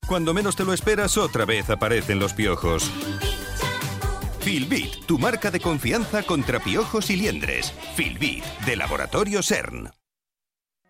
Cuando menos te lo esperas, otra vez aparecen los piojos. Filbit, tu marca de confianza contra piojos y liendres. Filbit, de Laboratorio CERN.